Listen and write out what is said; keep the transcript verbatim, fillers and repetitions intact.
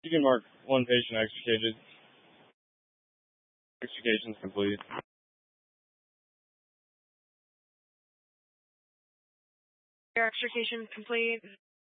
You can mark one patient extricated. Extrication's complete. Your extrication complete.